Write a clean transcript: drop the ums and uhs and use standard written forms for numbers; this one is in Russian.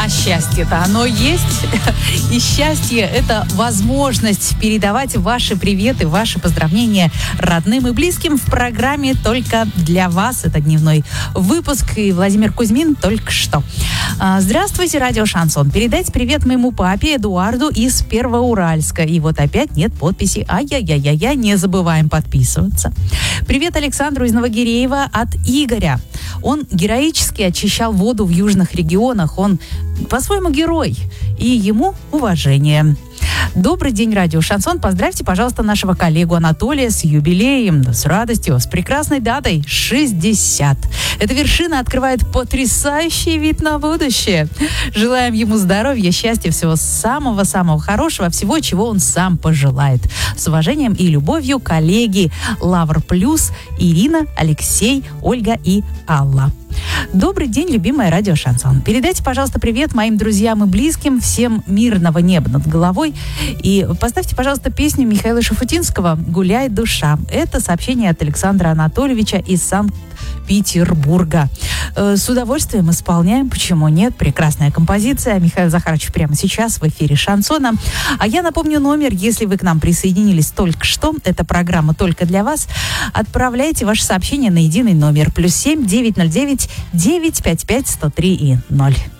А счастье-то оно есть. И счастье – это возможность передавать ваши приветы, ваши поздравления родным и близким в программе «Только для вас». Это дневной выпуск. И Владимир Кузьмин только что. Здравствуйте, радио «Шансон». Передайте привет моему папе Эдуарду из Первоуральска. И вот опять нет подписи. Ай-яй-яй-яй, не забываем подписываться. Привет Александру из Новогиреева от Игоря. Он героически очищал воду в южных регионах. Он по-своему герой. И ему уважение. Добрый день, радио «Шансон». Поздравьте, пожалуйста, нашего коллегу Анатолия с юбилеем, с радостью, с прекрасной датой 60. Эта вершина открывает потрясающий вид на будущее. Желаем ему здоровья, счастья, всего самого-самого хорошего, всего, чего он сам пожелает. С уважением и любовью, коллеги Лавр Плюс, Ирина, Алексей, Ольга и Алла. Добрый день, любимая радио «Шансон». Передайте, пожалуйста, привет моим друзьям и близким, всем мирного неба над головой. И поставьте, пожалуйста, песню Михаила Шафутинского «Гуляй, душа». Это сообщение от Александра Анатольевича из Санкт-Петербурга. С удовольствием исполняем, почему нет? Прекрасная композиция. Михаил Захарович прямо сейчас в эфире «Шансона». А я напомню номер, если вы к нам присоединились только что. Это программа «Только для вас». Отправляйте ваше сообщение на единый номер +7 909 955 103 и 0.